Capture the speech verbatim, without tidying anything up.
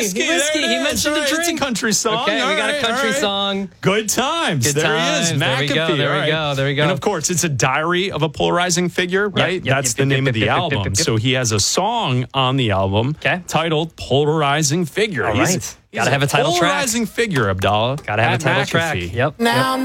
Whiskey. Whiskey. There He it is. mentioned All a right, drink. It's a country song. Okay, All we got right, a country all right. song. Good times. Good there times. he is. There we McAfee. go. There All we right. go. There we go. And of course, it's a diary of a polarizing figure, right? yep, That's yep, the yep, name yep, of the yep, yep, album. yep, yep, yep. So he has a song on the album Okay. titled Polarizing Figure. All He's, right. he's Gotta have a title track. Polarizing figure, Abdallah. Gotta have a Pat title track. McAfee. Yep. Now yep.